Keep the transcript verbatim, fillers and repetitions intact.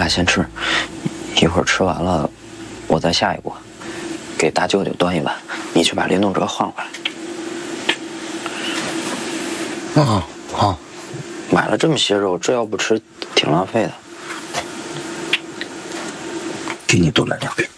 俩先吃，一会儿吃完了，我再下一锅，给大舅舅端一碗，你去把林动哲换回来。 啊好， 买了这么些肉，这要不吃挺浪费的。 给你多来两个。